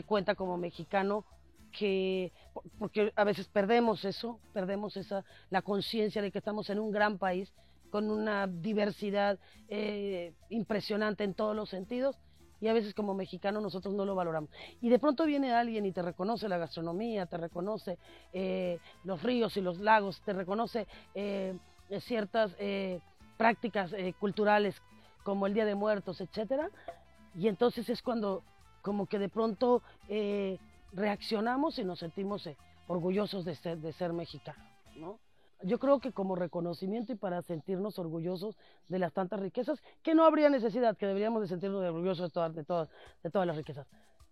cuenta como mexicano porque a veces perdemos eso, la conciencia de que estamos en un gran país con una diversidad impresionante en todos los sentidos, y a veces como mexicanos nosotros no lo valoramos. Y de pronto viene alguien y te reconoce la gastronomía, te reconoce los ríos y los lagos, te reconoce ciertas prácticas culturales como el Día de Muertos, etcétera, y entonces es cuando como que de pronto reaccionamos y nos sentimos orgullosos de ser mexicanos, ¿no? Yo creo que como reconocimiento y para sentirnos orgullosos de las tantas riquezas, que no habría necesidad, que deberíamos de sentirnos orgullosos de todas las riquezas.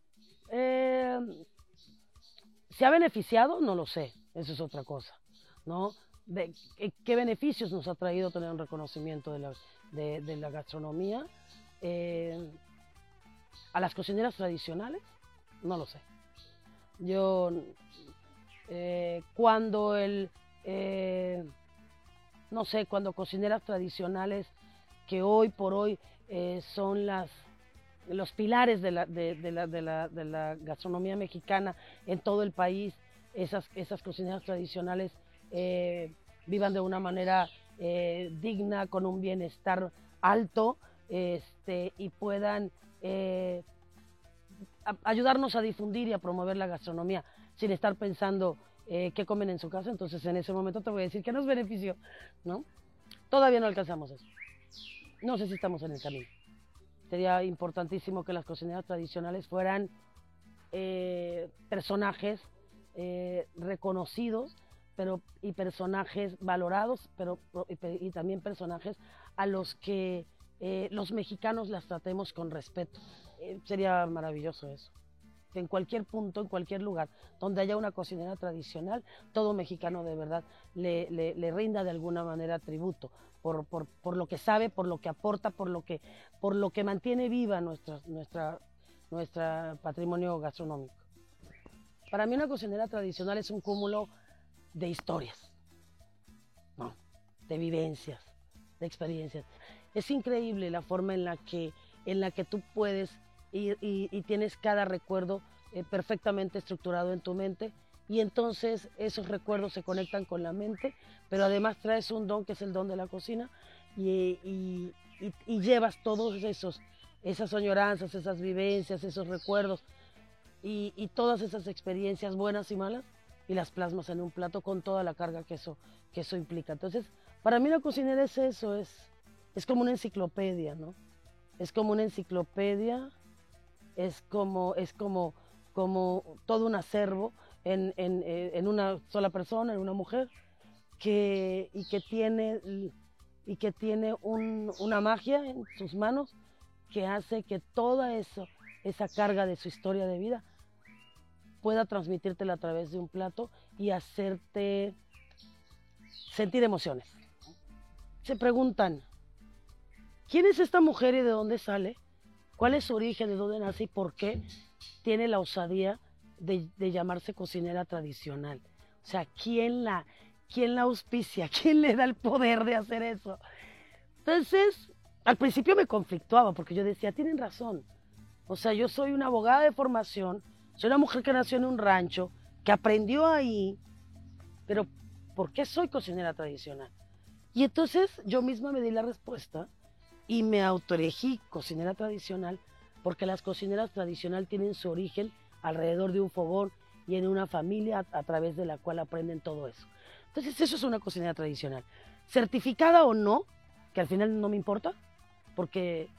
¿Se ha beneficiado? No lo sé, eso es otra cosa, ¿no? ¿Qué beneficios nos ha traído tener un reconocimiento de la gastronomía? ¿A las cocineras tradicionales? No lo sé. Yo, cuando no sé, cuando cocineras tradicionales que hoy por hoy son los pilares de la gastronomía mexicana en todo el país, esas cocineras tradicionales vivan de una manera digna, con un bienestar alto, y puedan ayudarnos a difundir y a promover la gastronomía sin estar pensando qué comen en su casa. Entonces en ese momento te voy a decir que nos benefició, ¿no? Todavía no alcanzamos eso. No sé si estamos en el camino. Sería importantísimo que las cocineras tradicionales fueran personajes reconocidos, y personajes valorados, y también personajes a los que los mexicanos las tratemos con respeto. Sería maravilloso eso. Que en cualquier punto, en cualquier lugar donde haya una cocinera tradicional, todo mexicano de verdad le rinda de alguna manera tributo por lo que sabe, por lo que aporta, por lo que mantiene viva nuestra patrimonio gastronómico. Para mí una cocinera tradicional es un cúmulo de historias, ¿no? De vivencias, de experiencias. Es increíble la forma en la que tú puedes ir y tienes cada recuerdo perfectamente estructurado en tu mente, y entonces esos recuerdos se conectan con la mente, pero además traes un don que es el don de la cocina, y llevas todos esas añoranzas, esas vivencias, esos recuerdos y todas esas experiencias buenas y malas, y las plasmas en un plato con toda la carga que eso implica. Entonces, para mí la cocinera es eso, es como una enciclopedia, ¿no? Es como una enciclopedia, como todo un acervo en una sola persona, en una mujer, y que tiene una magia en sus manos que hace que toda esa carga de su historia de vida pueda transmitírtela a través de un plato y hacerte sentir emociones. Se preguntan, ¿quién es esta mujer y de dónde sale? ¿Cuál es su origen, de dónde nace y por qué tiene la osadía de llamarse cocinera tradicional? O sea, ¿quién la auspicia? ¿Quién le da el poder de hacer eso? Entonces, al principio me conflictuaba porque yo decía, tienen razón. O sea, yo soy una abogada de formación, soy una mujer que nació en un rancho, que aprendió ahí, pero ¿por qué soy cocinera tradicional? Y entonces yo misma me di la respuesta y me autoelegí cocinera tradicional, porque las cocineras tradicionales tienen su origen alrededor de un fogón y en una familia a través de la cual aprenden todo eso. Entonces eso es una cocinera tradicional. Certificada o no, que al final no me importa, porque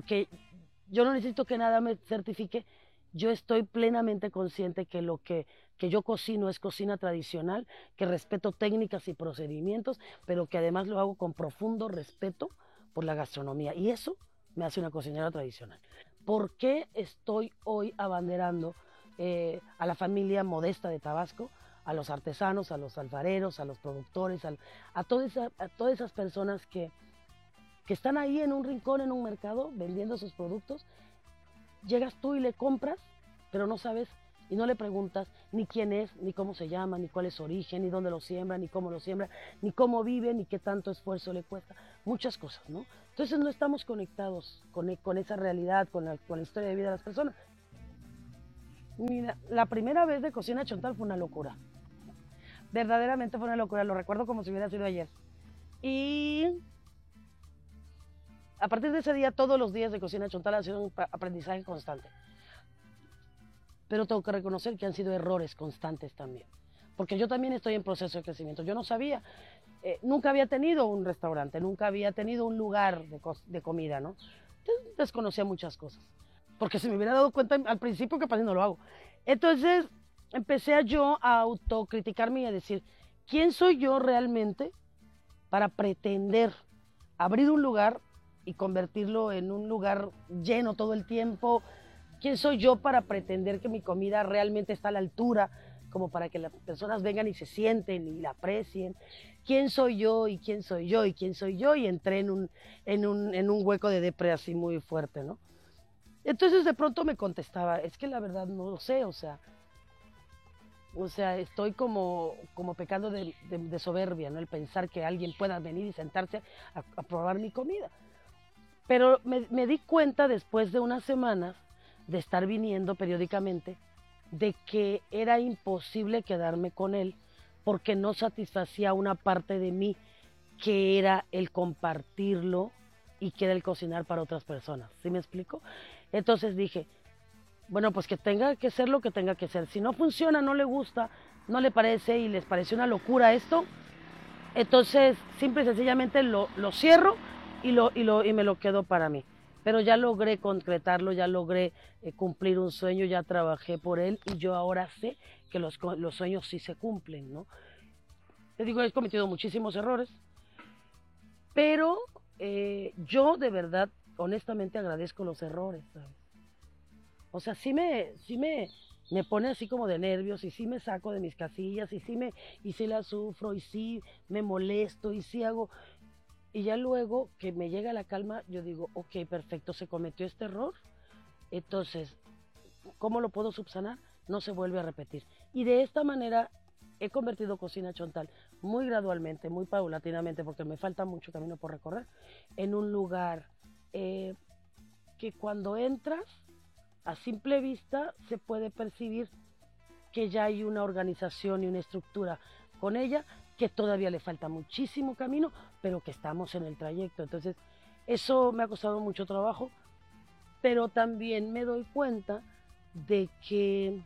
yo no necesito que nada me certifique. Yo estoy plenamente consciente que lo que yo cocino es cocina tradicional, que respeto técnicas y procedimientos, pero que además lo hago con profundo respeto por la gastronomía. Y eso me hace una cocinera tradicional. ¿Por qué estoy hoy abanderando a la familia modesta de Tabasco, a los artesanos, a los alfareros, a los productores, a todas esas personas que están ahí en un rincón, en un mercado, vendiendo sus productos? Llegas tú y le compras, pero no sabes y no le preguntas ni quién es, ni cómo se llama, ni cuál es su origen, ni dónde lo siembra, ni cómo lo siembra, ni cómo vive, ni qué tanto esfuerzo le cuesta, muchas cosas, ¿no? Entonces no estamos conectados con esa realidad, con la historia de vida de las personas. Mira, la primera vez de Cocina Chontal fue una locura. Verdaderamente fue una locura, lo recuerdo como si hubiera sido ayer. Y a partir de ese día, todos los días de Cocina Chontal han sido un aprendizaje constante. Pero tengo que reconocer que han sido errores constantes también. Porque yo también estoy en proceso de crecimiento. Yo no sabía, nunca había tenido un restaurante, nunca había tenido un lugar de comida, ¿no? Entonces, desconocía muchas cosas. Porque si me hubiera dado cuenta al principio, que casi no lo hago. Entonces, empecé yo a autocriticarme y a decir, ¿quién soy yo realmente para pretender abrir un lugar y convertirlo en un lugar lleno todo el tiempo? ¿Quién soy yo para pretender que mi comida realmente está a la altura, como para que las personas vengan y se sienten y la aprecien? ¿Quién soy yo y quién soy yo y quién soy yo? Y entré en un hueco de depresión así muy fuerte, ¿no? Entonces de pronto me contestaba, es que la verdad no lo sé, o sea, estoy como pecando de soberbia, ¿no? El pensar que alguien pueda venir y sentarse a probar mi comida. Pero me di cuenta después de unas semanas de estar viniendo periódicamente, de que era imposible quedarme con él porque no satisfacía una parte de mí, que era el compartirlo y que era el cocinar para otras personas. ¿Sí me explico? Entonces dije, bueno, pues que tenga que ser lo que tenga que ser. Si no funciona, no le gusta, no le parece y les parece una locura esto, entonces simple y sencillamente lo cierro y me lo quedo para mí. Pero ya logré concretarlo, ya logré cumplir un sueño, ya trabajé por él y yo ahora sé que los sueños sí se cumplen, ¿no? Te digo, he cometido muchísimos errores, pero yo de verdad, honestamente agradezco los errores, ¿sabes? O sea, me pone así como de nervios y sí me saco de mis casillas y sí la sufro y sí me molesto y sí hago. Y ya luego que me llega la calma, yo digo, ok, perfecto, se cometió este error, entonces, ¿cómo lo puedo subsanar? No se vuelve a repetir. Y de esta manera he convertido Cocina Chontal muy gradualmente, muy paulatinamente, porque me falta mucho camino por recorrer, en un lugar que cuando entras, a simple vista, se puede percibir que ya hay una organización y una estructura con ella, que todavía le falta muchísimo camino, pero que estamos en el trayecto. Entonces, eso me ha costado mucho trabajo, pero también me doy cuenta de que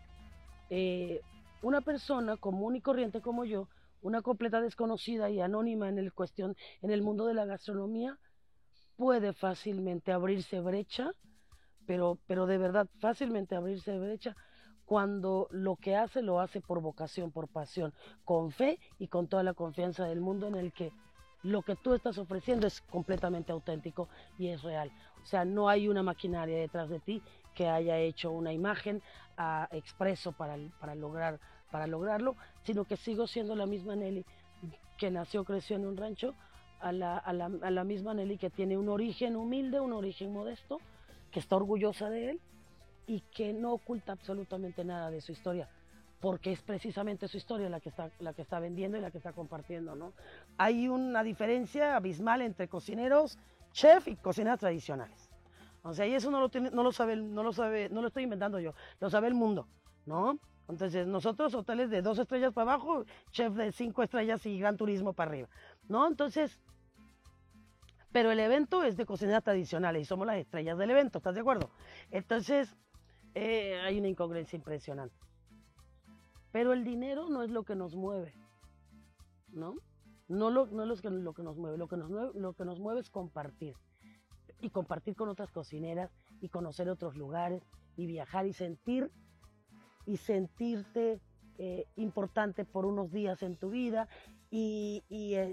una persona común y corriente como yo, una completa desconocida y anónima en el mundo de la gastronomía, puede fácilmente abrirse brecha, pero de verdad fácilmente abrirse brecha cuando lo que hace lo hace por vocación, por pasión, con fe y con toda la confianza del mundo, en el que lo que tú estás ofreciendo es completamente auténtico y es real. O sea, no hay una maquinaria detrás de ti que haya hecho una imagen expreso para lograrlo, sino que sigo siendo la misma Nelly que nació, creció en un rancho, a la misma Nelly que tiene un origen humilde, un origen modesto, que está orgullosa de él y que no oculta absolutamente nada de su historia, porque es precisamente su historia la que está vendiendo y la que está compartiendo, ¿no? Hay una diferencia abismal entre cocineros, chef y cocineras tradicionales. O sea, y eso no lo estoy inventando yo, lo sabe el mundo, ¿no? Entonces, nosotros, hoteles de 2 estrellas para abajo, chef de 5 estrellas y gran turismo para arriba, ¿no? Entonces, pero el evento es de cocineras tradicionales y somos las estrellas del evento, ¿estás de acuerdo? Entonces, hay una incongruencia impresionante. Pero el dinero no es lo que nos mueve, ¿no? No es lo que nos mueve, lo que nos mueve es compartir. Y compartir con otras cocineras y conocer otros lugares y viajar y sentirte importante por unos días en tu vida y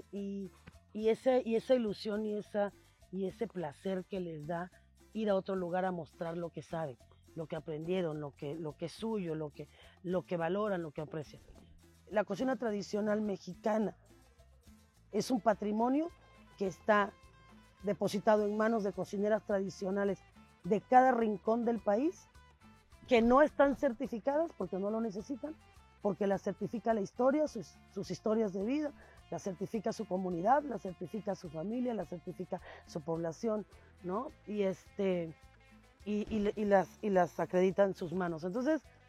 esa ilusión y ese placer que les da ir a otro lugar a mostrar lo que saben, lo que aprendieron, lo que es suyo, lo que valoran, lo que aprecian. La cocina tradicional mexicana es un patrimonio que está depositado en manos de cocineras tradicionales de cada rincón del país, que no están certificadas porque no lo necesitan, porque las certifica la historia, sus historias de vida, la certifica su comunidad, la certifica su familia, la certifica su población, ¿no? Y y las acredita en sus manos. Entonces,